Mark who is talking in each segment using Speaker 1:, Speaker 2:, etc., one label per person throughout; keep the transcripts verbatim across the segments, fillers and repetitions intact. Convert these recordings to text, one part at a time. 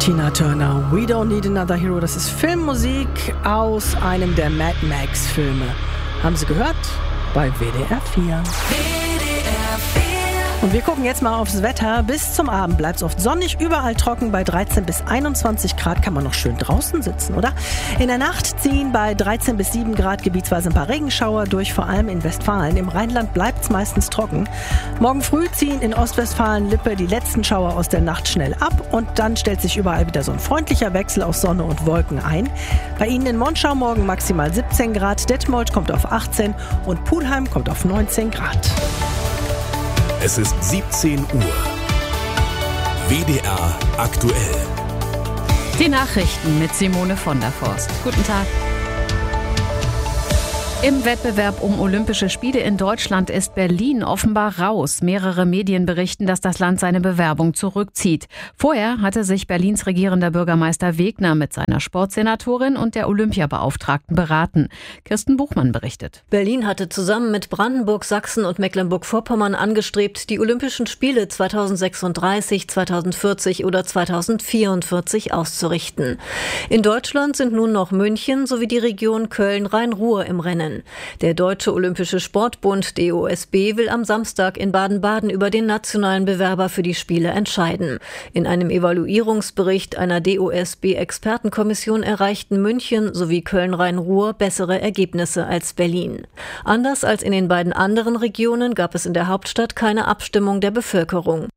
Speaker 1: Tina Turner, We Don't Need Another Hero. Das ist Filmmusik aus einem der Mad Max Filme. Haben Sie gehört? Bei W D R vier. Und wir gucken jetzt mal aufs Wetter. Bis zum Abend bleibt es oft sonnig, überall trocken. Bei dreizehn bis einundzwanzig Grad kann man noch schön draußen sitzen, oder? In der Nacht ziehen bei dreizehn bis sieben Grad gebietsweise ein paar Regenschauer durch, vor allem in Westfalen. Im Rheinland bleibt es meistens trocken. Morgen früh ziehen in Ostwestfalen-Lippe die letzten Schauer aus der Nacht schnell ab und dann stellt sich überall wieder so ein freundlicher Wechsel aus Sonne und Wolken ein. Bei Ihnen in Monschau morgen maximal siebzehn Grad, Detmold kommt auf achtzehn und Pulheim kommt auf neunzehn Grad.
Speaker 2: Es ist siebzehn Uhr. W D R aktuell.
Speaker 3: Die Nachrichten mit Simone von der Forst. Guten Tag. Im Wettbewerb um Olympische Spiele in Deutschland ist Berlin offenbar raus. Mehrere Medien berichten, dass das Land seine Bewerbung zurückzieht. Vorher hatte sich Berlins regierender Bürgermeister Wegner mit seiner Sportsenatorin und der Olympiabeauftragten beraten. Kirsten Buchmann berichtet.
Speaker 4: Berlin hatte zusammen mit Brandenburg, Sachsen und Mecklenburg-Vorpommern angestrebt, die Olympischen Spiele zweitausendsechsunddreißig, zweitausendvierzig oder zweitausendvierundvierzig auszurichten. In Deutschland sind nun noch München sowie die Region Köln-Rhein-Ruhr im Rennen. Der Deutsche Olympische Sportbund D O S B will am Samstag in Baden-Baden über den nationalen Bewerber für die Spiele entscheiden. In einem Evaluierungsbericht einer D O S B-Expertenkommission erreichten München sowie Köln-Rhein-Ruhr bessere Ergebnisse als Berlin. Anders als in den beiden anderen Regionen gab es in der Hauptstadt keine Abstimmung der Bevölkerung.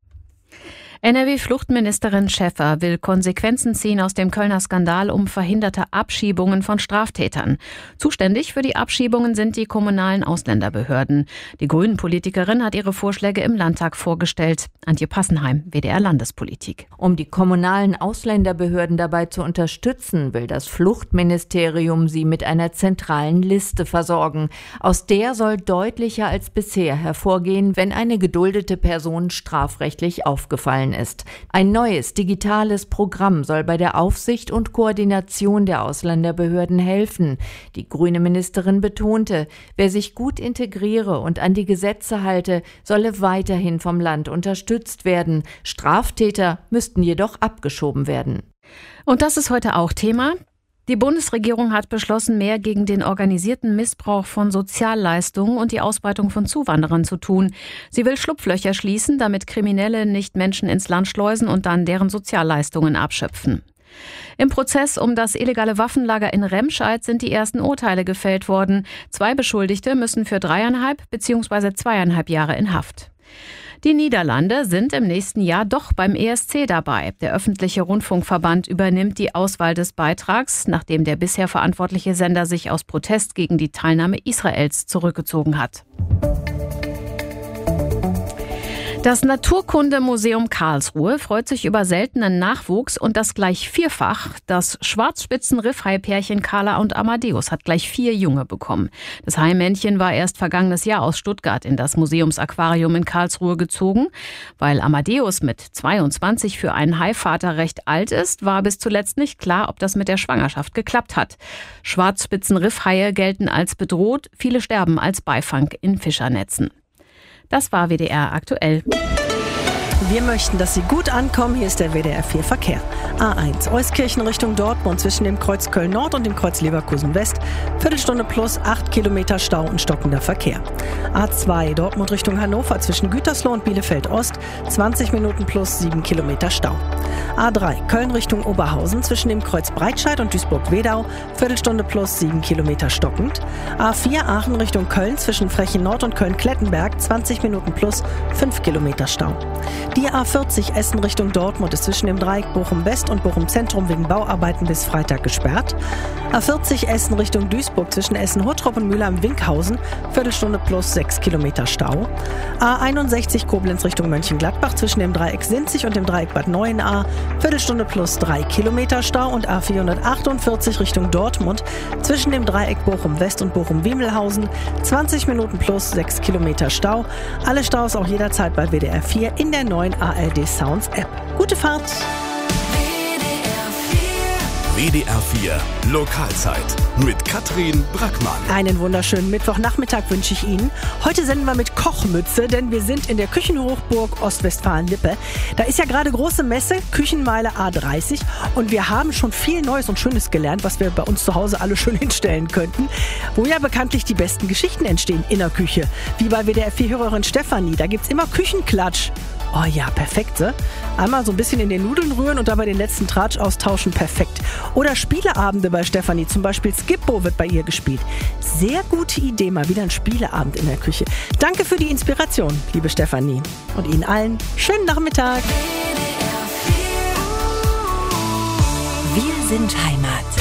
Speaker 3: N R W-Fluchtministerin Schäffer will Konsequenzen ziehen aus dem Kölner Skandal um verhinderte Abschiebungen von Straftätern. Zuständig für die Abschiebungen sind die kommunalen Ausländerbehörden. Die Grünen-Politikerin hat ihre Vorschläge im Landtag vorgestellt. Antje Passenheim, W D R Landespolitik.
Speaker 5: Um die kommunalen Ausländerbehörden dabei zu unterstützen, will das Fluchtministerium sie mit einer zentralen Liste versorgen. Aus der soll deutlicher als bisher hervorgehen, wenn eine geduldete Person strafrechtlich aufgefallen ist. Ein neues digitales Programm soll bei der Aufsicht und Koordination der Ausländerbehörden helfen. Die grüne Ministerin betonte, wer sich gut integriere und an die Gesetze halte, solle weiterhin vom Land unterstützt werden. Straftäter müssten jedoch abgeschoben werden.
Speaker 3: Und das ist heute auch Thema. Die Bundesregierung hat beschlossen, mehr gegen den organisierten Missbrauch von Sozialleistungen und die Ausbeutung von Zuwanderern zu tun. Sie will Schlupflöcher schließen, damit Kriminelle nicht Menschen ins Land schleusen und dann deren Sozialleistungen abschöpfen. Im Prozess um das illegale Waffenlager in Remscheid sind die ersten Urteile gefällt worden. Zwei Beschuldigte müssen für dreieinhalb bzw. zweieinhalb Jahre in Haft. Die Niederlande sind im nächsten Jahr doch beim E S C dabei. Der öffentliche Rundfunkverband übernimmt die Auswahl des Beitrags, nachdem der bisher verantwortliche Sender sich aus Protest gegen die Teilnahme Israels zurückgezogen hat. Das Naturkundemuseum Karlsruhe freut sich über seltenen Nachwuchs und das gleich vierfach. Das Schwarzspitzen-Riffhai-Pärchen Carla und Amadeus hat gleich vier Junge bekommen. Das Haimännchen war erst vergangenes Jahr aus Stuttgart in das Museumsaquarium in Karlsruhe gezogen. Weil Amadeus mit zweiundzwanzig für einen Haivater recht alt ist, war bis zuletzt nicht klar, ob das mit der Schwangerschaft geklappt hat. Schwarzspitzen-Riffhaie gelten als bedroht, viele sterben als Beifang in Fischernetzen. Das war W D R aktuell.
Speaker 1: Wir möchten, dass Sie gut ankommen. Hier ist der W D R vier Verkehr. A eins, Euskirchen Richtung Dortmund zwischen dem Kreuz Köln-Nord und dem Kreuz Leverkusen-West. Viertelstunde plus acht Kilometer Stau und stockender Verkehr. A zwei, Dortmund Richtung Hannover zwischen Gütersloh und Bielefeld-Ost. zwanzig Minuten plus sieben Kilometer Stau. A drei, Köln Richtung Oberhausen zwischen dem Kreuz Breitscheid und Duisburg-Wedau. Viertelstunde plus sieben Kilometer stockend. A vier, Aachen Richtung Köln zwischen Frechen-Nord und Köln-Klettenberg. zwanzig Minuten plus fünf Kilometer Stau. Die A vierzig Essen Richtung Dortmund ist zwischen dem Dreieck Bochum-West und Bochum-Zentrum wegen Bauarbeiten bis Freitag gesperrt. A vierzig Essen Richtung Duisburg zwischen Essen-Hottrop und Mülheim-Winkhausen. Viertelstunde plus sechs Kilometer Stau. A einundsechzig Koblenz Richtung Mönchengladbach zwischen dem Dreieck Sinzig und dem Dreieck Bad Neuenahr. Viertelstunde plus drei Kilometer Stau. Und A vierhundertachtundvierzig Richtung Dortmund zwischen dem Dreieck Bochum-West und Bochum-Wiemelhausen. zwanzig Minuten plus sechs Kilometer Stau. Alle Staus auch jederzeit bei W D R vier in der neuen A R D Sounds App. Gute Fahrt!
Speaker 2: W D R vier Lokalzeit mit Katrin Brackmann.
Speaker 1: Einen wunderschönen Mittwochnachmittag wünsche ich Ihnen. Heute senden wir mit Kochmütze, denn wir sind in der Küchenhochburg Ostwestfalen-Lippe. Da ist ja gerade große Messe, Küchenmeile A dreißig, und wir haben schon viel Neues und Schönes gelernt, was wir bei uns zu Hause alle schön hinstellen könnten, wo ja bekanntlich die besten Geschichten entstehen in der Küche. Wie bei W D R vier-Hörerin Stefanie, da gibt's immer Küchenklatsch. Oh ja, perfekt, ne? Einmal so ein bisschen in den Nudeln rühren und dabei den letzten Tratsch austauschen, perfekt. Oder Spieleabende bei Stefanie, zum Beispiel Skippo wird bei ihr gespielt. Sehr gute Idee, mal wieder ein Spieleabend in der Küche. Danke für die Inspiration, liebe Stefanie. Und Ihnen allen schönen Nachmittag.
Speaker 6: Wir sind Heimat.